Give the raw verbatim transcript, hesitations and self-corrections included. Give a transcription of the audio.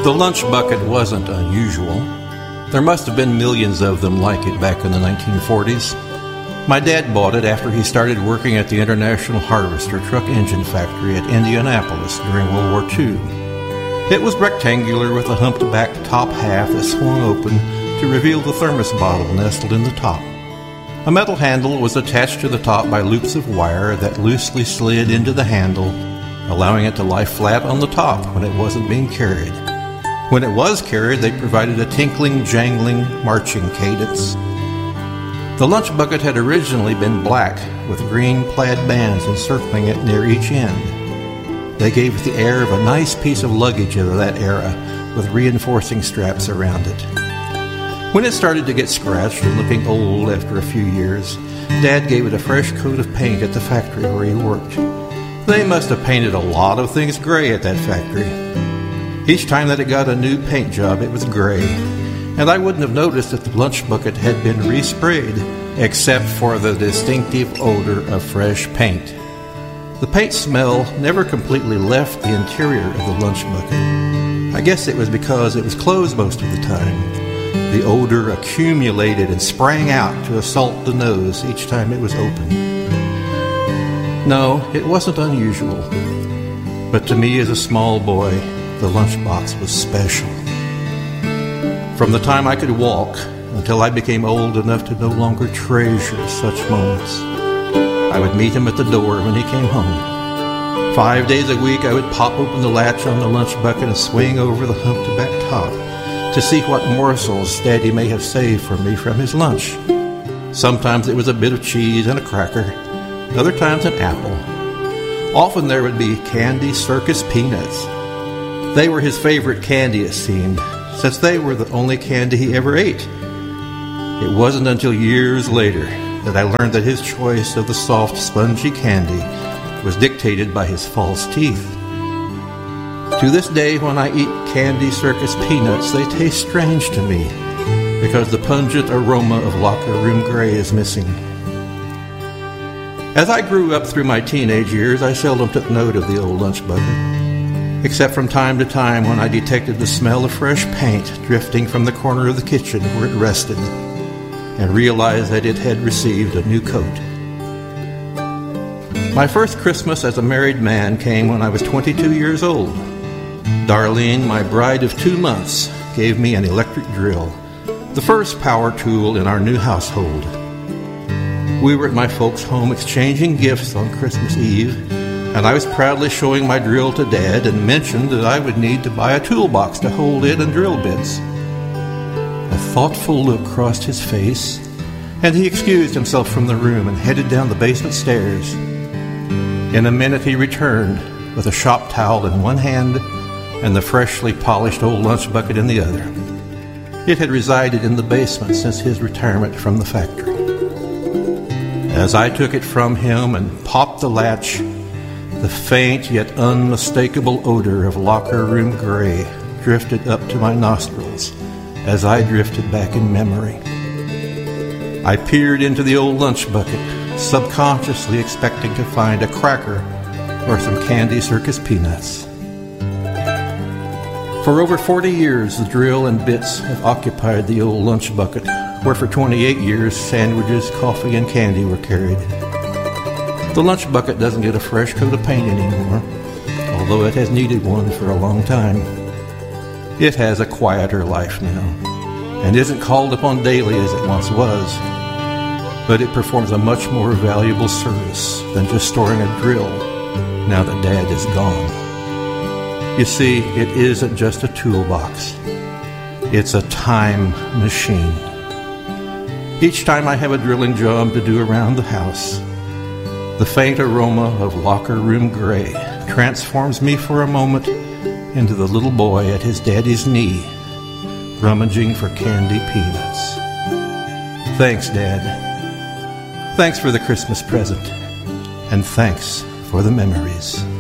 The lunch bucket wasn't unusual. There must have been millions of them like it back in the nineteen forties. My dad bought it after he started working at the International Harvester truck engine factory at Indianapolis during World War Two. It was rectangular with a humped back top half that swung open to reveal the thermos bottle nestled in the top. A metal handle was attached to the top by loops of wire that loosely slid into the handle, allowing it to lie flat on the top when it wasn't being carried. When it was carried, they provided a tinkling, jangling, marching cadence. The lunch bucket had originally been black, with green plaid bands encircling it near each end. They gave it the air of a nice piece of luggage of that era, with reinforcing straps around it. When it started to get scratched and looking old after a few years, Dad gave it a fresh coat of paint at the factory where he worked. They must have painted a lot of things gray at that factory. Each time that it got a new paint job, it was gray, and I wouldn't have noticed that the lunch bucket had been resprayed, except for the distinctive odor of fresh paint. The paint smell never completely left the interior of the lunch bucket. I guess it was because it was closed most of the time. The odor accumulated and sprang out to assault the nose each time it was opened. No, it wasn't unusual, but to me as a small boy, the lunchbox was special. From the time I could walk until I became old enough to no longer treasure such moments, I would meet him at the door when he came home. Five days a week, I would pop open the latch on the lunch bucket and swing over the humped back top to see what morsels Daddy may have saved for me from his lunch. Sometimes it was a bit of cheese and a cracker, other times an apple. Often there would be Candy Circus peanuts. They were his favorite candy, it seemed, since they were the only candy he ever ate. It wasn't until years later that I learned that his choice of the soft, spongy candy was dictated by his false teeth. To this day, when I eat Candy Circus peanuts, they taste strange to me because the pungent aroma of locker room gray is missing. As I grew up through my teenage years, I seldom took note of the old lunch bucket, except from time to time when I detected the smell of fresh paint drifting from the corner of the kitchen where it rested, and realized that it had received a new coat. My first Christmas as a married man came when I was twenty-two years old. Darlene, my bride of two months, gave me an electric drill, the first power tool in our new household. We were at my folks' home exchanging gifts on Christmas Eve, and I was proudly showing my drill to Dad and mentioned that I would need to buy a toolbox to hold it and drill bits. A thoughtful look crossed his face, and he excused himself from the room and headed down the basement stairs. In a minute he returned with a shop towel in one hand and the freshly polished old lunch bucket in the other. It had resided in the basement since his retirement from the factory. As I took it from him and popped the latch, the faint yet unmistakable odor of locker room gray drifted up to my nostrils as I drifted back in memory. I peered into the old lunch bucket, subconsciously expecting to find a cracker or some Candy Circus peanuts. For over forty years, the drill and bits have occupied the old lunch bucket, where for twenty-eight years, sandwiches, coffee, and candy were carried. The lunch bucket doesn't get a fresh coat of paint anymore, although it has needed one for a long time. It has a quieter life now, and isn't called upon daily as it once was, but it performs a much more valuable service than just storing a drill now that Dad is gone. You see, it isn't just a toolbox. It's a time machine. Each time I have a drilling job to do around the house, the faint aroma of locker room gray transforms me for a moment into the little boy at his daddy's knee, rummaging for candy peanuts. Thanks, Dad. Thanks for the Christmas present, and thanks for the memories.